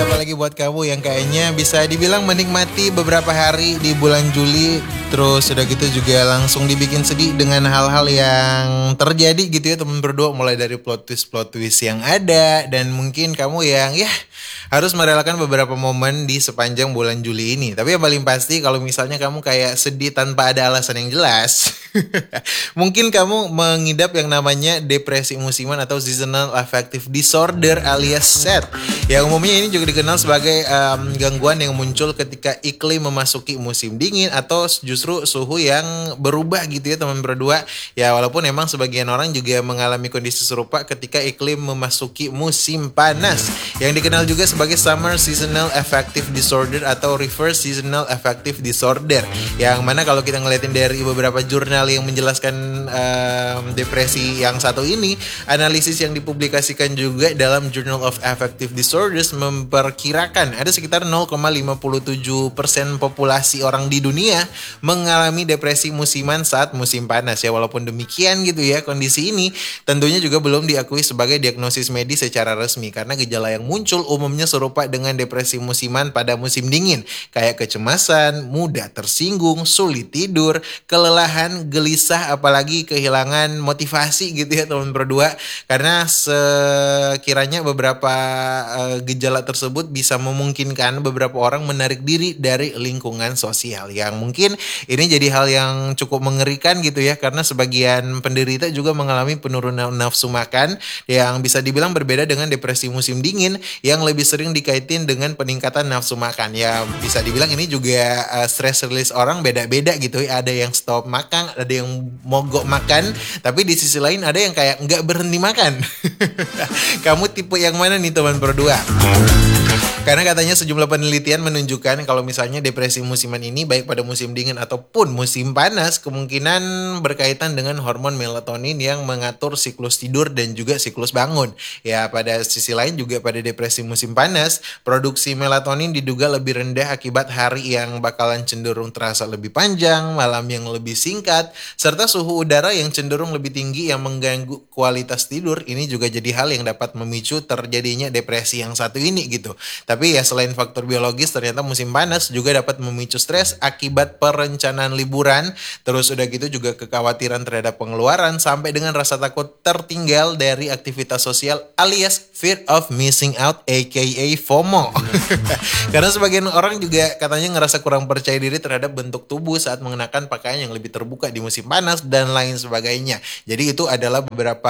apalagi buat kamu yang kayaknya bisa dibilang menikmati beberapa hari di bulan Juli, terus udah gitu juga langsung dibikin sedih dengan hal-hal yang terjadi gitu ya teman berdua, mulai dari plot twist yang ada, dan mungkin kamu yang ya harus merelakan beberapa momen di sepanjang bulan Juli ini. Tapi yang paling pasti kalau misalnya kamu kayak sedih tanpa ada alasan yang jelas, mungkin kamu mengidap yang namanya depresi musiman atau seasonal affective disorder alias SAD. Yang umumnya ini juga dikenal sebagai gangguan yang muncul ketika iklim memasuki musim dingin atau justru suhu yang berubah gitu ya teman berdua. Ya walaupun emang sebagian orang juga mengalami kondisi serupa ketika iklim memasuki musim panas. Yang dikenal juga sebagai summer seasonal affective disorder atau reverse seasonal affective disorder. Yang mana kalau kita ngeliatin dari beberapa jurnal yang menjelaskan depresi yang satu ini, analisis yang dipublikasikan juga dalam Journal of Affective Disorders memperkirakan ada sekitar 0,57% populasi orang di dunia mengalami depresi musiman saat musim panas ya. Walaupun demikian gitu ya, kondisi ini tentunya juga belum diakui sebagai diagnosis medis secara resmi karena gejala yang muncul umumnya serupa dengan depresi musiman pada musim dingin, kayak kecemasan, mudah tersinggung, sulit tidur, kelelahan, gelisah, apalagi kehilangan motivasi gitu ya teman berdua. Karena sekiranya beberapa gejala tersebut bisa memungkinkan beberapa orang menarik diri dari lingkungan sosial, yang mungkin ini jadi hal yang cukup mengerikan gitu ya, karena sebagian penderita juga mengalami penurunan nafsu makan yang bisa dibilang berbeda dengan depresi musim dingin yang lebih sering dikaitin dengan peningkatan nafsu makan. Ya bisa dibilang ini juga stress release orang beda-beda gitu ya. Ada yang stop makan, ada yang mogok makan, tapi di sisi lain ada yang kayak nggak berhenti makan. Kamu tipe yang mana nih teman berdua? Karena katanya sejumlah penelitian menunjukkan kalau misalnya depresi musiman ini baik pada musim dingin ataupun musim panas kemungkinan berkaitan dengan hormon melatonin yang mengatur siklus tidur dan juga siklus bangun. Ya pada sisi lain juga pada depresi musim panas, produksi melatonin diduga lebih rendah akibat hari yang bakalan cenderung terasa lebih panjang, malam yang lebih singkat, serta suhu udara yang cenderung lebih tinggi yang mengganggu kualitas tidur. Ini juga jadi hal yang dapat memicu terjadinya depresi yang satu ini gitu. Tapi ya selain faktor biologis, ternyata musim panas juga dapat memicu stres akibat perencanaan liburan. Terus udah gitu juga kekhawatiran terhadap pengeluaran sampai dengan rasa takut tertinggal dari aktivitas sosial alias fear of missing out aka FOMO. Karena sebagian orang juga katanya ngerasa kurang percaya diri terhadap bentuk tubuh saat mengenakan pakaian yang lebih terbuka di musim panas dan lain sebagainya. Jadi itu adalah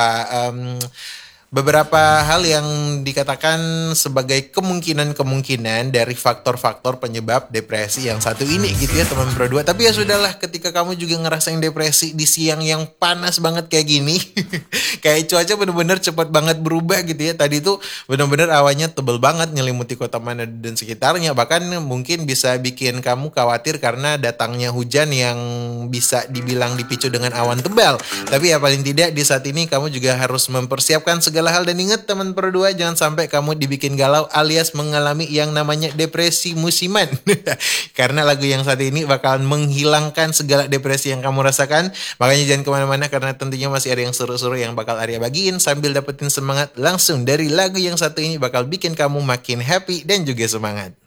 beberapa hal yang dikatakan sebagai kemungkinan-kemungkinan dari faktor-faktor penyebab depresi yang satu ini gitu ya teman berdua. Tapi ya sudahlah, ketika kamu juga ngerasain depresi di siang yang panas banget kayak gini, kayak cuaca bener-bener cepat banget berubah gitu ya. Tadi tuh bener-bener awannya tebel banget nyelimuti kota Manado dan sekitarnya, bahkan mungkin bisa bikin kamu khawatir karena datangnya hujan yang bisa dibilang dipicu dengan awan tebal. Tapi ya paling tidak di saat ini kamu juga harus mempersiapkan segala hal, dan ingat teman berdua, jangan sampai kamu dibikin galau alias mengalami yang namanya depresi musiman. Karena lagu yang saat ini bakalan menghilangkan segala depresi yang kamu rasakan. Makanya jangan kemana-mana karena tentunya masih ada yang seru-seru yang bakal Arya bagiin sambil dapetin semangat langsung dari lagu yang satu ini, bakal bikin kamu makin happy dan juga semangat.